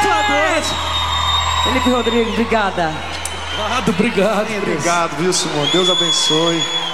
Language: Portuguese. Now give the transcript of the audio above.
Felipe Rodrigues, obrigada. Obrigado. Obrigado, viu, Simone? Deus abençoe.